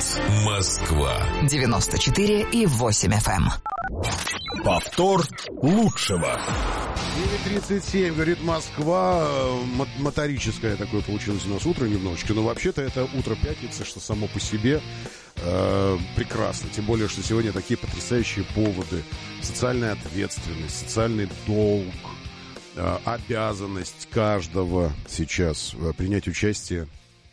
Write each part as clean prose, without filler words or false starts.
Говорит Москва. 94,8 FM. Повтор лучшего. 9:37, говорит Москва. Моторическое такое получилось у нас утро немножечко. Но вообще-то это утро пятницы, что само по себе прекрасно. Тем более, что сегодня такие потрясающие поводы. Социальная ответственность, социальный долг, обязанность каждого сейчас принять участие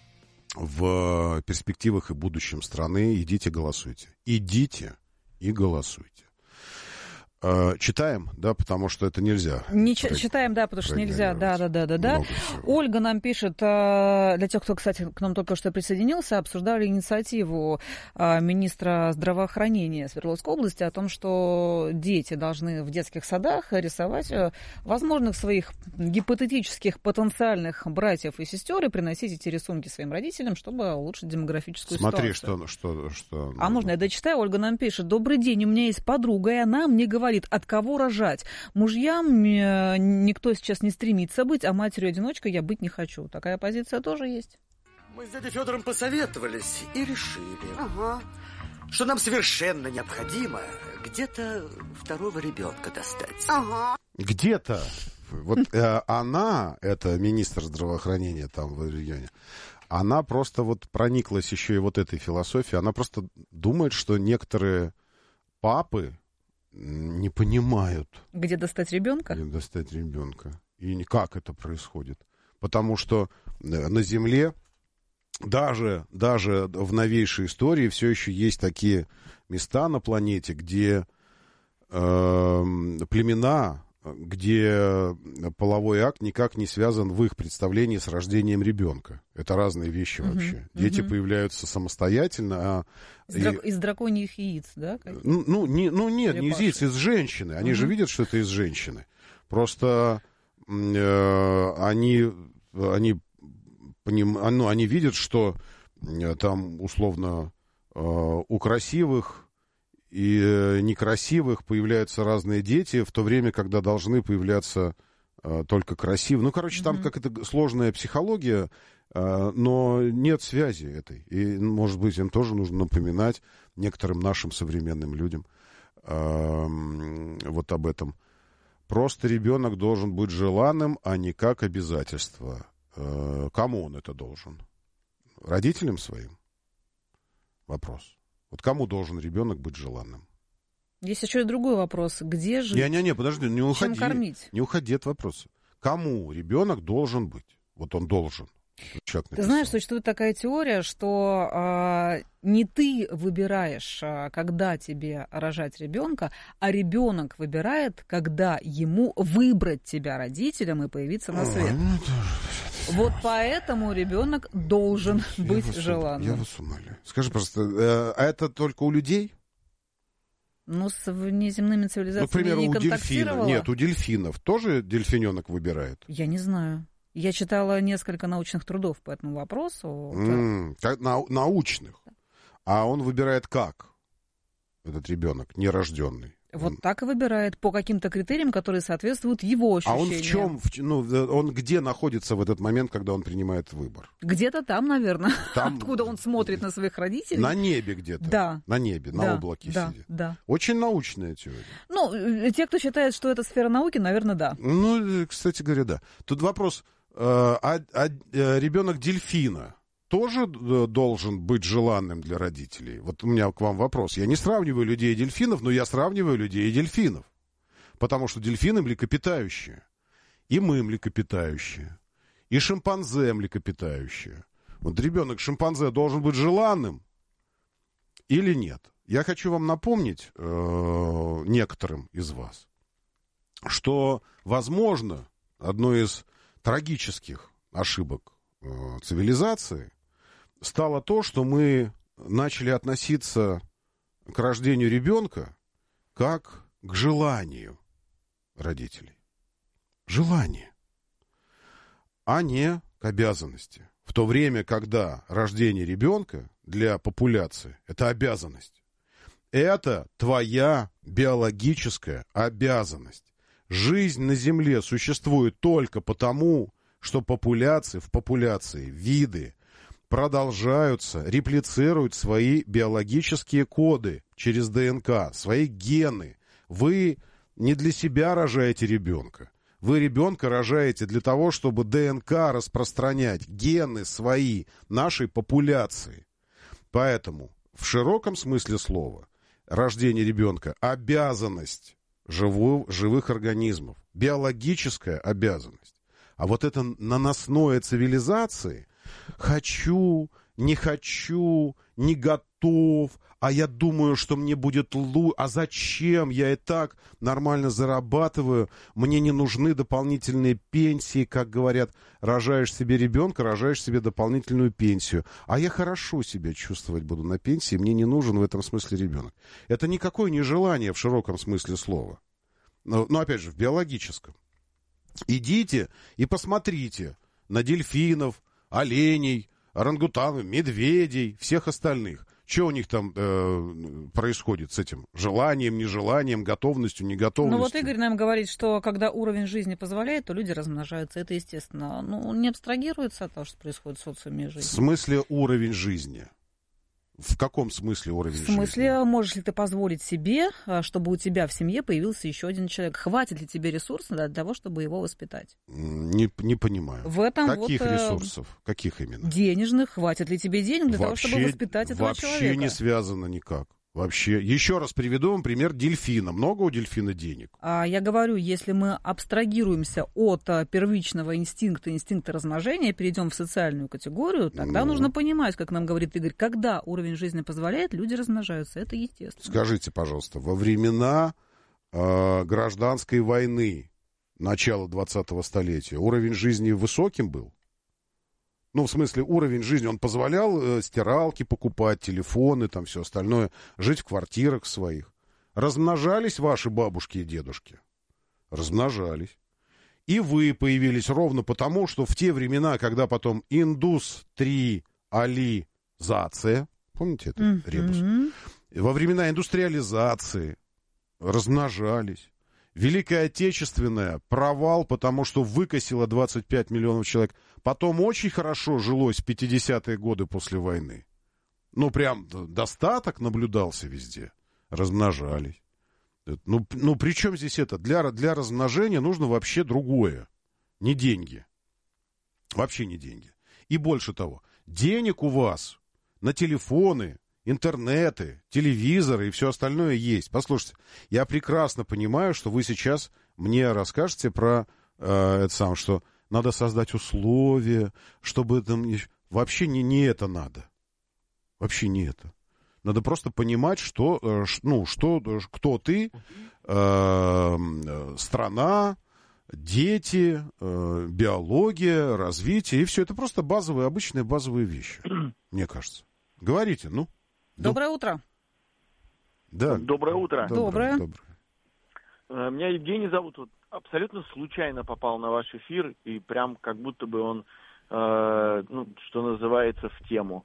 в перспективах и будущем страны. Идите, голосуйте. Идите и голосуйте. Читаем, да, потому что это нельзя. Читаем, да, потому что нельзя. Да. Ольга нам пишет, для тех, кто, кстати, к нам только что присоединился, обсуждали инициативу министра здравоохранения Свердловской области о том, что дети должны в детских садах рисовать возможных своих гипотетических потенциальных братьев и сестер и приносить эти рисунки своим родителям, чтобы улучшить демографическую ситуацию. Смотри, что... А можно я дочитаю? Ольга нам пишет: добрый день, у меня есть подруга, и она мне говорит, от кого рожать. Мужьям никто сейчас не стремится быть, а матерью-одиночкой я быть не хочу. Такая позиция тоже есть. Мы с дядей Федором посоветовались и решили, что нам совершенно необходимо где-то второго ребенка достать. Где-то. Вот она, это министр здравоохранения там в регионе, она просто вот прониклась еще и вот этой философией. Она просто думает, что некоторые папы не понимают. Где достать ребенка? Где достать ребенка. И как это происходит. Потому что на Земле даже в новейшей истории все еще есть такие места на планете, где племена, где половой акт никак не связан в их представлении с рождением ребенка. Это разные вещи вообще. Дети появляются самостоятельно. Из драконьих яиц, да? Нет, не из яиц, из женщины. Они же видят, что это из женщины. Просто они видят, что там условно у красивых и некрасивых появляются разные дети, в то время, когда должны появляться только красивые. Ну, короче, там какая-то сложная психология, но нет связи этой. И, может быть, им тоже нужно напоминать некоторым нашим современным людям вот об этом. Просто ребенок должен быть желанным, а не как обязательство. Кому он это должен? Родителям своим? Вопрос. Вот кому должен ребенок быть желанным? Есть еще и другой вопрос. Где жить? Подожди, не уходи. Чем кормить? Не уходи от вопроса. Кому ребенок должен быть? Вот он должен. Ты знаешь, существует такая теория, что не ты выбираешь, когда тебе рожать ребенка, а ребенок выбирает, когда ему выбрать тебя родителям и появиться на свет. Вот поэтому ребенок должен быть желанным. Я вас умоляю. Скажи просто, а это только у людей? Ну, с внеземными цивилизациями например, не у контактировала. Нет, у дельфинов тоже дельфиненок выбирает? Я не знаю. Я читала несколько научных трудов по этому вопросу. Научных? А он выбирает как? Этот ребенок, нерожденный. Вот так и выбирает, по каким-то критериям, которые соответствуют его ощущениям. А он в чем? Он где находится в этот момент, когда он принимает выбор? Где-то там, наверное. Откуда он смотрит на своих родителей. На небе где-то. Да. На небе, на облаке сидит. Да. Очень научная теория. Ну, те, кто считает, что это сфера науки, наверное, да. Ну, кстати говоря, да. Тут вопрос, ребенок дельфина тоже должен быть желанным для родителей? Вот у меня к вам вопрос. Я не сравниваю людей и дельфинов, но я сравниваю людей и дельфинов. Потому что дельфины млекопитающие. И мы млекопитающие. И шимпанзе млекопитающие. Вот ребенок шимпанзе должен быть желанным или нет? Я хочу вам напомнить некоторым из вас, что, возможно, одной из трагических ошибок цивилизации стало то, что мы начали относиться к рождению ребенка как к желанию родителей. Желание, а не к обязанности. В то время, когда рождение ребенка для популяции – это обязанность. Это твоя биологическая обязанность. Жизнь на Земле существует только потому, что в популяции виды продолжаются, реплицируют свои биологические коды через ДНК, свои гены. Вы не для себя рожаете ребенка. Вы ребенка рожаете для того, чтобы ДНК распространять, гены свои, нашей популяции. Поэтому в широком смысле слова рождение ребенка – обязанность живых организмов, биологическая обязанность. А вот это наносное цивилизации – хочу, не готов, а я думаю, что мне будет лучше, а зачем, я и так нормально зарабатываю, мне не нужны дополнительные пенсии, как говорят, рожаешь себе ребенка, рожаешь себе дополнительную пенсию, а я хорошо себя чувствовать буду на пенсии, мне не нужен в этом смысле ребенок. Это никакое не желание в широком смысле слова, но опять же в биологическом. Идите и посмотрите на дельфинов, оленей, орангутангов, медведей, всех остальных. Что у них там происходит с этим желанием, нежеланием, готовностью, неготовностью? Ну вот Игорь нам говорит, что когда уровень жизни позволяет, то люди размножаются. Это естественно. Ну, не абстрагируется от того, что происходит в социуме жизни. В смысле уровень жизни? В каком смысле уровень жизни? В смысле, можешь ли ты позволить себе, чтобы у тебя в семье появился еще один человек? Хватит ли тебе ресурсов для того, чтобы его воспитать? Не понимаю. В этом каких ресурсов? Каких именно? Денежных. Хватит ли тебе денег для того, чтобы воспитать этого человека? Вообще не связано никак. Вообще. Еще раз приведу вам пример дельфина. Много у дельфина денег? Я говорю, если мы абстрагируемся от первичного инстинкта размножения, перейдем в социальную категорию, тогда нужно понимать, как нам говорит Игорь, когда уровень жизни позволяет, люди размножаются. Это естественно. Скажите, пожалуйста, во времена гражданской войны, начала 20-го столетия, уровень жизни высоким был? Ну, в смысле, уровень жизни, он позволял стиралки покупать, телефоны, там все остальное, жить в квартирах своих. Размножались ваши бабушки и дедушки? Размножались. И появились ровно потому, что в те времена, когда потом индустриализация, помните это ребус? Во времена индустриализации размножались. Великая Отечественная провал, потому что выкосило 25 миллионов человек. Потом очень хорошо жилось в 50-е годы после войны. Ну, прям достаток наблюдался везде. Размножались. Ну при чем здесь это? Для размножения нужно вообще другое. Не деньги. Вообще не деньги. И больше того, денег у вас на телефоны, интернеты, телевизоры и все остальное есть. Послушайте, я прекрасно понимаю, что вы сейчас мне расскажете про это самое, что надо создать условия, чтобы там... Вообще не это надо. Вообще не это. Надо просто понимать, что кто ты, страна, дети, биология, развитие, и все. Это просто обычные базовые вещи, мне кажется. Говорите, ну. Доброе утро. Да. Доброе утро. Доброе. Меня Евгений зовут. Вот абсолютно случайно попал на ваш эфир, и прям как будто бы он, что называется, в тему.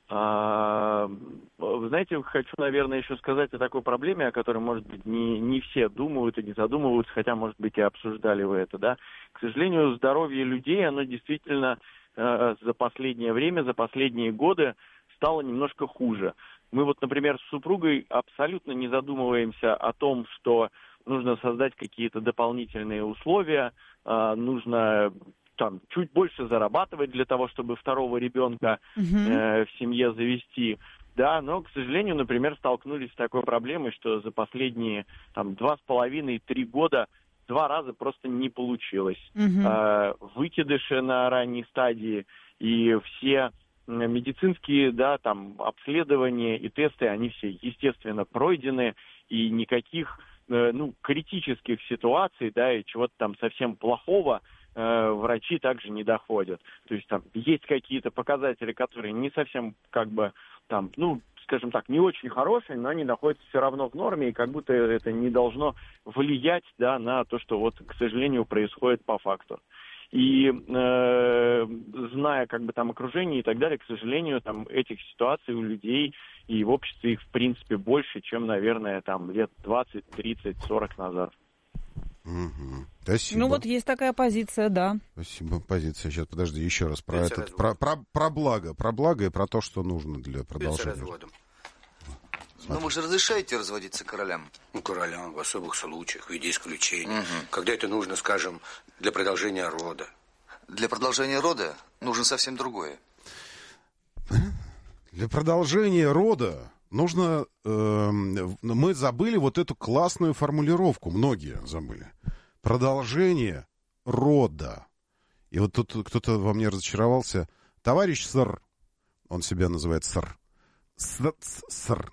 Вы знаете, хочу, наверное, еще сказать о такой проблеме, о которой, может быть, не все думают и не задумываются, хотя, может быть, и обсуждали вы это, да. К сожалению, здоровье людей, оно действительно за последнее время, за последние годы стало немножко хуже. Мы вот, например, с супругой абсолютно не задумываемся о том, что нужно создать какие-то дополнительные условия, нужно там чуть больше зарабатывать для того, чтобы второго ребенка в семье завести. Да, но, к сожалению, например, столкнулись с такой проблемой, что за последние 2,5-3 года 2 раза просто не получилось. Выкидыши на ранней стадии и все медицинские, да, там, обследования и тесты, они все, естественно, пройдены, и никаких, критических ситуаций, да, и чего-то там совсем плохого врачи также не доходят. То есть там есть какие-то показатели, которые не совсем, скажем так, не очень хорошие, но они находятся все равно в норме, и как будто это не должно влиять, да, на то, что вот, к сожалению, происходит по факту. И зная окружение и так далее, к сожалению, этих ситуаций у людей и в обществе их, в принципе, больше, чем, наверное, лет 20, 30, 40 назад. Угу. Спасибо. Ну вот есть такая позиция, да. Спасибо. Позиция. Сейчас, подожди, еще раз про благо. Про благо и про то, что нужно для продолжения. Но вы же разрешаете разводиться королям? Ну, королям в особых случаях, в виде исключения. Когда это нужно, скажем, для продолжения рода. Для продолжения рода нужно совсем другое. Для продолжения рода нужно... мы забыли вот эту классную формулировку. Многие забыли. Продолжение рода. И вот тут кто-то во мне разочаровался. Товарищ сэр. Он себя называет сэр. Сэр.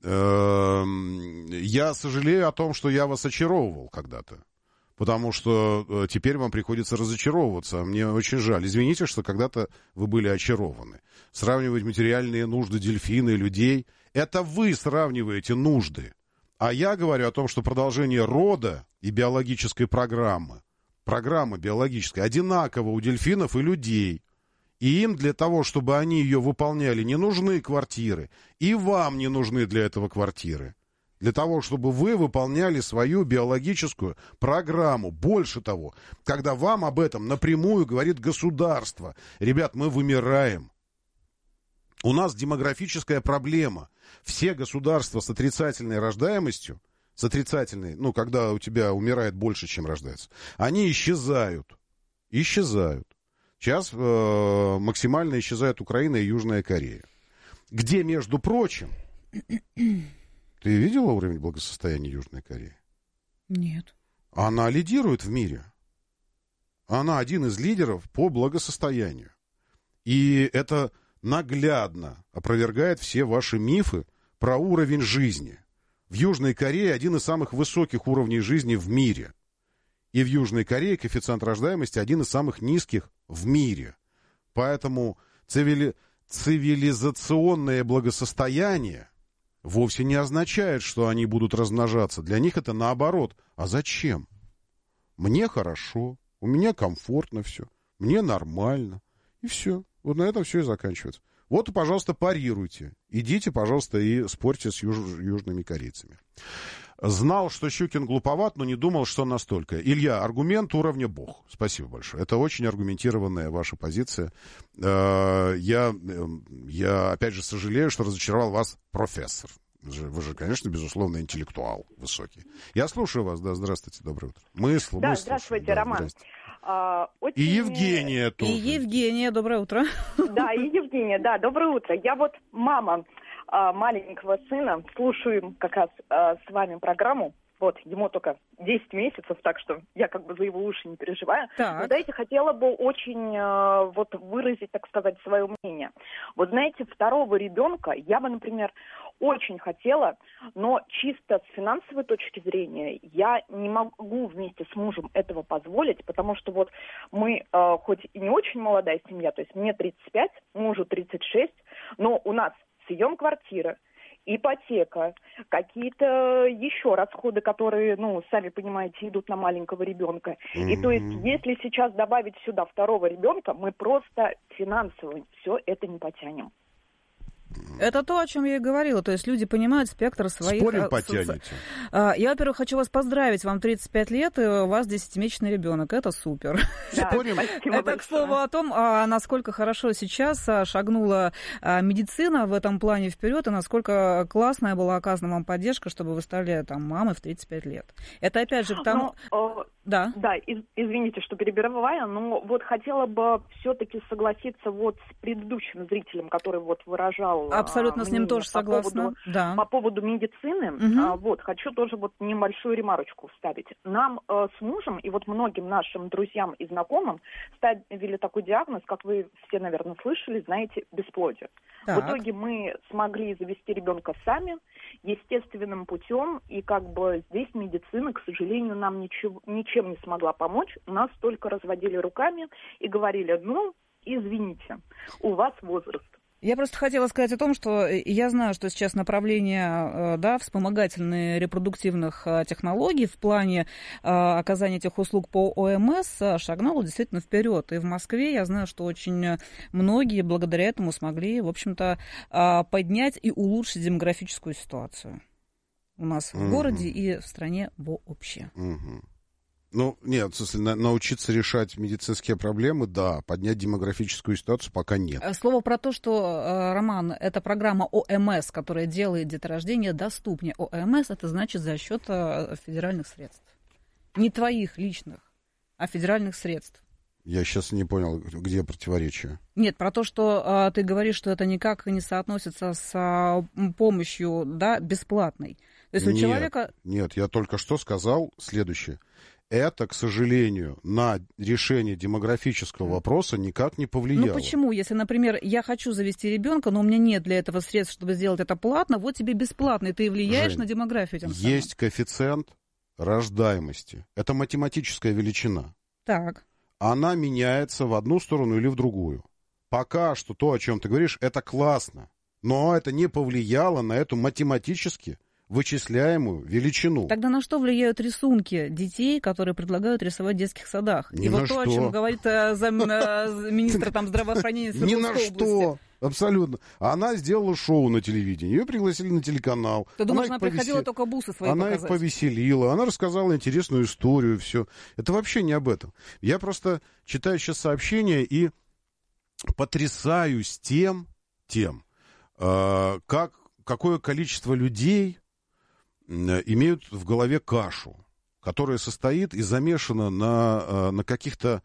Я сожалею о том, что я вас очаровывал когда-то. Потому что теперь вам приходится разочаровываться. Мне очень жаль. Извините, что когда-то вы были очарованы. Сравнивать материальные нужды дельфина и людей. Это вы сравниваете нужды. А я говорю о том, что продолжение рода и биологической программа биологической, одинаково у дельфинов и людей. И им для того, чтобы они ее выполняли, не нужны квартиры. И вам не нужны для этого квартиры. Для того, чтобы вы выполняли свою биологическую программу. Больше того, когда вам об этом напрямую говорит государство. Ребят, мы вымираем. У нас демографическая проблема. Все государства с отрицательной рождаемостью, когда у тебя умирает больше, чем рождается, они исчезают. Сейчас максимально исчезают Украина и Южная Корея. Где, между прочим... Ты видела уровень благосостояния Южной Кореи? Нет. Она лидирует в мире. Она один из лидеров по благосостоянию. И это наглядно опровергает все ваши мифы про уровень жизни. В Южной Корее один из самых высоких уровней жизни в мире. И в Южной Корее коэффициент рождаемости один из самых низких в мире. Поэтому цивилизационное благосостояние вовсе не означает, что они будут размножаться. Для них это наоборот. А зачем? Мне хорошо, у меня комфортно все, мне нормально. И все. Вот на этом все и заканчивается. Вот, пожалуйста, парируйте. Идите, пожалуйста, и спорьте с южными корейцами. Знал, что Щукин глуповат, но не думал, что настолько. Илья, аргумент уровня Бог. Спасибо большое. Это очень аргументированная ваша позиция. Я опять же, сожалею, что разочаровал вас профессор. Вы же, конечно, безусловно, интеллектуал высокий. Я слушаю вас. Да, здравствуйте, доброе утро. Здравствуйте, да, Роман. И Евгения тоже. И Евгения, доброе утро. Да, и Евгения, да, доброе утро. Я вот мама маленького сына, слушаю как раз с вами программу. Вот, ему только 10 месяцев, так что я как бы за его уши не переживаю. Так. Но, знаете, хотела бы очень выразить, так сказать, свое мнение. Вот, знаете, второго ребенка я бы, например, очень хотела, но чисто с финансовой точки зрения я не могу вместе с мужем этого позволить, потому что вот мы, хоть и не очень молодая семья, то есть мне 35, мужу 36, но у нас съем квартиры, ипотека, какие-то еще расходы, которые, сами понимаете, идут на маленького ребенка. И то есть, если сейчас добавить сюда второго ребенка, мы просто финансово все это не потянем. Это то, о чем я и говорила. То есть люди понимают спектр своих... Спорим, потянете. Я, во-первых, хочу вас поздравить. Вам 35 лет, и у вас 10-месячный ребенок. Это супер. Да, Спорим? Это, к слову, о том, насколько хорошо сейчас шагнула медицина в этом плане вперед, и насколько классная была оказана вам поддержка, чтобы вы стали мамой в 35 лет. Это, опять же, к тому... Да. Да, извините, что перебиваю, но вот хотела бы все-таки согласиться вот с предыдущим зрителем, который вот выражал... Абсолютно с ним тоже согласна. По поводу медицины. Угу. Хочу тоже вот небольшую ремарочку вставить. Нам с мужем и вот многим нашим друзьям и знакомым ставили такой диагноз, как вы все, наверное, слышали, знаете, бесплодие. Так. В итоге мы смогли завести ребенка сами, естественным путем, и как бы здесь медицина, к сожалению, нам ничем не смогла помочь. Нас только разводили руками и говорили, извините, у вас возраст. Я просто хотела сказать о том, что я знаю, что сейчас направление вспомогательные репродуктивных технологий в плане оказания этих услуг по ОМС шагнуло действительно вперед. И в Москве я знаю, что очень многие благодаря этому смогли, в общем-то, поднять и улучшить демографическую ситуацию у нас в городе и в стране вообще. Ну, нет, в смысле, научиться решать медицинские проблемы, да, поднять демографическую ситуацию пока нет. Слово про то, что, Роман, это программа ОМС, которая делает деторождение доступнее. ОМС — это значит за счет федеральных средств. Не твоих личных, а федеральных средств. Я сейчас не понял, где противоречие. Нет, про то, что ты говоришь, что это никак не соотносится с помощью, да, бесплатной. То есть у человека... Нет, я только что сказал следующее. Это, к сожалению, на решение демографического вопроса никак не повлияло. Ну почему? Если, например, я хочу завести ребенка, но у меня нет для этого средств, чтобы сделать это платно, вот тебе бесплатно, и ты влияешь, Жень, на демографию тем самым. Есть коэффициент рождаемости. Это математическая величина. Так. Она меняется в одну сторону или в другую. Пока что то, о чем ты говоришь, это классно. Но это не повлияло на эту математически вычисляемую величину. Тогда на что влияют рисунки детей, которые предлагают рисовать в детских садах? Ни и на вот то, что. о чем говорит министр здравоохранения Свердловской области. Ни на что. Абсолютно. Она сделала шоу на телевидении. Ее пригласили на телеканал. Ты думаешь, она приходила только бусы свои показать? Она их повеселила. Она рассказала интересную историю. Все. Это вообще не об этом. Я просто читаю сейчас сообщения и потрясаюсь тем, какое количество людей имеют в голове кашу, которая состоит и замешана на каких-то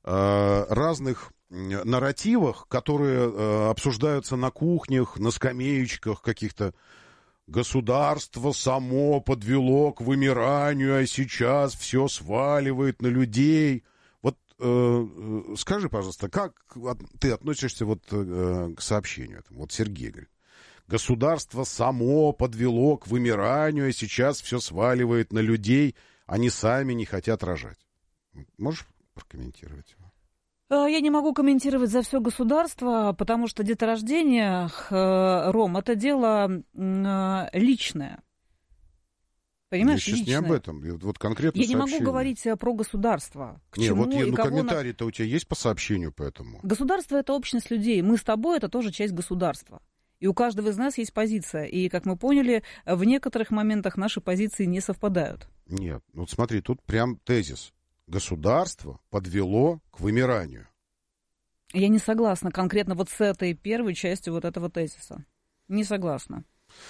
разных нарративах, которые обсуждаются на кухнях, на скамеечках каких-то. Государство само подвело к вымиранию, а сейчас все сваливает на людей. Вот скажи, пожалуйста, как ты относишься вот к сообщению этому? Вот Сергей говорит. Государство само подвело к вымиранию, а сейчас все сваливает на людей, они сами не хотят рожать. Можешь прокомментировать его? Я не могу комментировать за все государство, потому что деторождение, Ром, это дело личное. Понимаешь, я сейчас личное. Не об этом, вот конкретно я сообщение. не могу говорить про государство. К не, чему вот и кого комментарий-то у тебя есть по сообщению по этому? Государство — это общность людей. Мы с тобой — это тоже часть государства. И у каждого из нас есть позиция. И, как мы поняли, в некоторых моментах наши позиции не совпадают. Нет, вот смотри, тут прям тезис. Государство подвело к вымиранию. Я не согласна конкретно вот с этой первой частью вот этого тезиса. Не согласна.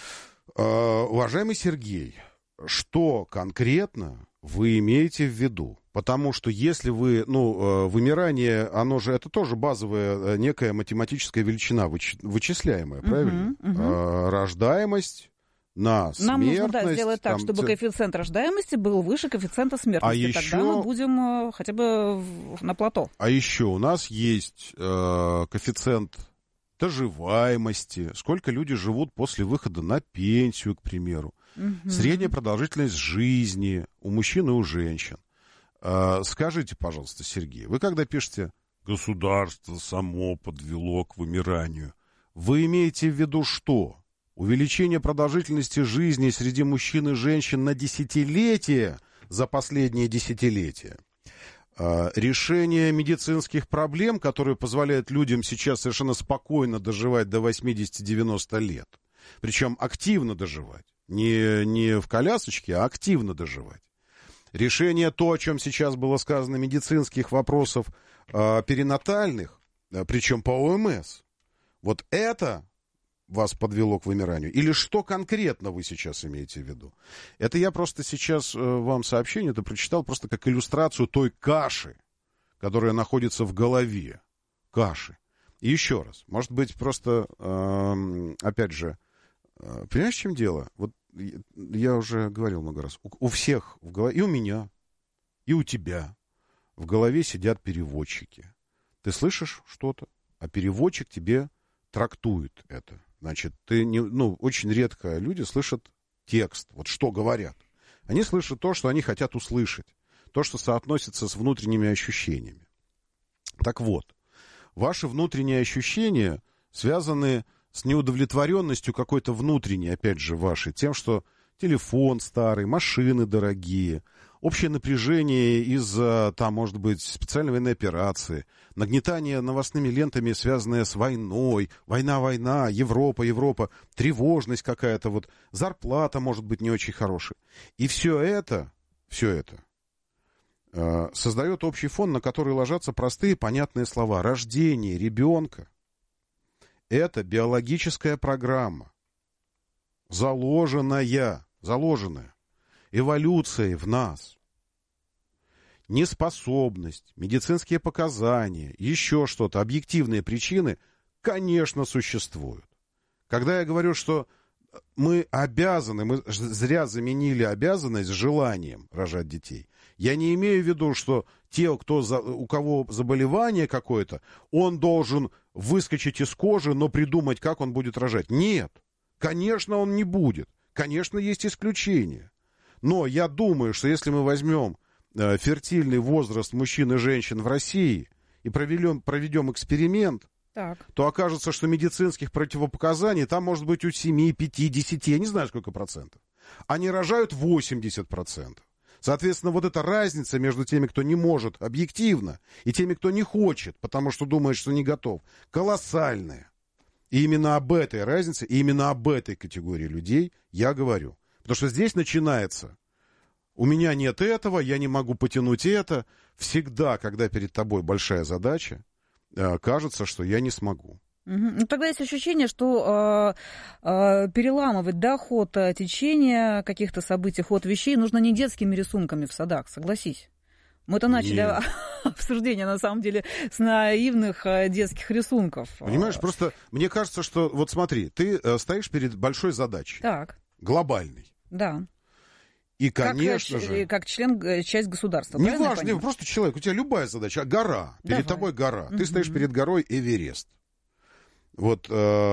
Уважаемый Сергей, что конкретно вы имеете в виду? Потому что если вы, вымирание, оно же, это тоже базовая некая математическая величина, вычисляемая, правильно? Рождаемость на смертность. Нам нужно, сделать так, чтобы коэффициент рождаемости был выше коэффициента смертности. Тогда мы будем хотя бы на плато. А еще у нас есть коэффициент доживаемости, сколько люди живут после выхода на пенсию, к примеру. Средняя продолжительность жизни у мужчин и у женщин. Скажите, пожалуйста, Сергей, вы когда пишете «государство само подвело к вымиранию», вы имеете в виду что? Увеличение продолжительности жизни среди мужчин и женщин на десятилетия за последние десятилетия? Решение медицинских проблем, которые позволяют людям сейчас совершенно спокойно доживать до 80-90 лет. Причем активно доживать. Не в колясочке, а активно доживать. Решение то, о чем сейчас было сказано, медицинских вопросов перинатальных, причем по ОМС. Вот это вас подвело к вымиранию? Или что конкретно вы сейчас имеете в виду? Это я просто сейчас вам сообщение это прочитал просто как иллюстрацию той каши, которая находится в голове. Каши. И еще раз, может быть, просто, опять же, понимаешь, в чем дело? Вот я уже говорил много раз. У всех в голове, и у меня, и у тебя в голове сидят переводчики. Ты слышишь что-то, а переводчик тебе трактует это. Значит, очень редко люди слышат текст, вот что говорят. Они слышат то, что они хотят услышать, то, что соотносится с внутренними ощущениями. Так вот, ваши внутренние ощущения связаны с неудовлетворенностью какой-то внутренней, опять же, вашей, тем, что телефон старый, машины дорогие, общее напряжение из-за, может быть, специальной военной операции, нагнетание новостными лентами, связанное с войной, война, Европа, тревожность какая-то, вот, зарплата может быть не очень хорошая. И все это создает общий фон, на который ложатся простые, понятные слова. Рождение ребенка – это биологическая программа, заложенная эволюцией в нас. Неспособность, медицинские показания, еще что-то, объективные причины, конечно, существуют. Когда я говорю, что мы обязаны, мы зря заменили обязанность желанием рожать детей, я не имею в виду, что у кого заболевание какое-то, он должен выскочить из кожи, но придумать, как он будет рожать. Нет, конечно, он не будет. Конечно, есть исключения. Но я думаю, что если мы возьмем фертильный возраст мужчин и женщин в России и проведем эксперимент, то окажется, что медицинских противопоказаний там может быть у 7, 5, 10, я не знаю, сколько процентов. Они рожают 80%. Соответственно, вот эта разница между теми, кто не может объективно, и теми, кто не хочет, потому что думает, что не готов, колоссальная. И именно об этой разнице, и именно об этой категории людей я говорю. Потому что здесь начинается: у меня нет этого, я не могу потянуть это. Всегда, когда перед тобой большая задача, кажется, что я не смогу. Ну, тогда есть ощущение, что переламывать ход течения каких-то событий, ход вещей нужно не детскими рисунками в садах, согласись. Мы-то начали обсуждение, на самом деле, с наивных детских рисунков. Понимаешь, просто мне кажется, что, вот смотри, ты стоишь перед большой задачей. Так. Глобальной. Да. И, конечно же... Как часть государства. Не важно, просто человек, у тебя любая задача. Гора, перед тобой гора. Ты стоишь перед горой Эверест. Вот,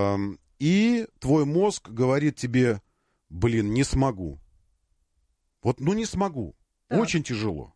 и твой мозг говорит тебе: блин, не смогу. Вот, не смогу. Так. Очень тяжело.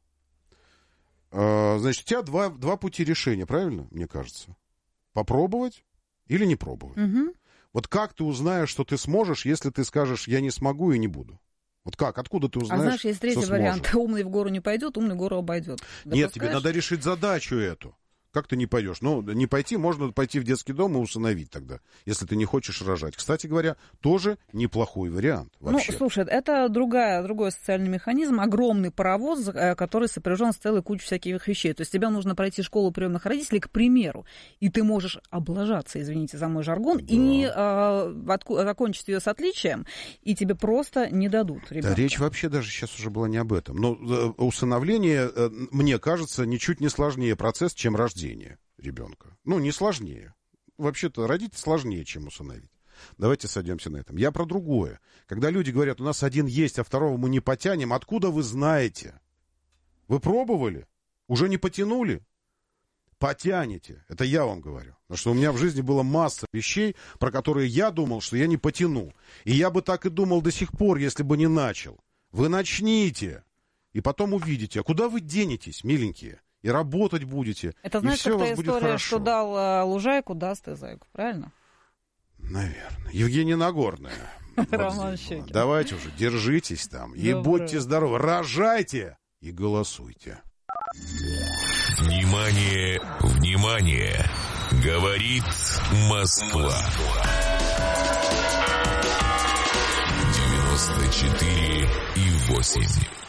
Значит, у тебя два пути решения, правильно, мне кажется? Попробовать или не пробовать. Вот как ты узнаешь, что ты сможешь, если ты скажешь: я не смогу и не буду? Вот как? Откуда ты узнаешь, знаешь, есть третий вариант. Умный в гору не пойдет, умный гору обойдет. Нет, тебе надо решить задачу эту. Как ты не пойдешь? Не пойти, можно пойти в детский дом и усыновить тогда, если ты не хочешь рожать. Кстати говоря, тоже неплохой вариант вообще. Слушай, это другой социальный механизм, огромный паровоз, который сопряжен с целой кучей всяких вещей. То есть тебе нужно пройти школу приемных родителей, к примеру, и ты можешь облажаться, извините за мой жаргон, и не закончить ее с отличием, и тебе просто не дадут ребенка. Да, речь вообще даже сейчас уже была не об этом. Но усыновление, мне кажется, ничуть не сложнее процесс, чем рождение ребенка. Не сложнее. Вообще-то родить сложнее, чем усыновить. Давайте сойдемся на этом. Я про другое. Когда люди говорят: у нас один есть, а второго мы не потянем, откуда вы знаете? Вы пробовали? Уже не потянули? Потянете. Это я вам говорю. Потому что у меня в жизни была масса вещей, про которые я думал, что я не потяну. И я бы так и думал до сих пор, если бы не начал. Вы начните. И потом увидите. А куда вы денетесь, миленькие? И работать будете. Это, знаешь, как та история, что дал лужайку, даст и зайку, правильно? Наверное. Евгения Нагорная. Давайте уже, держитесь там. И будьте здоровы. Рожайте и голосуйте. Внимание, внимание. Говорит Москва. 94,8.